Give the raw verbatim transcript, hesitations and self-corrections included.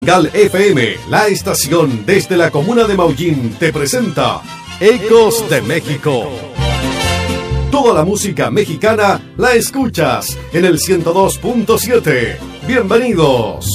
Gal F M, la estación desde la comuna de Maullín, te presenta Ecos de México. Toda la música mexicana la escuchas en el ciento dos punto siete. Bienvenidos.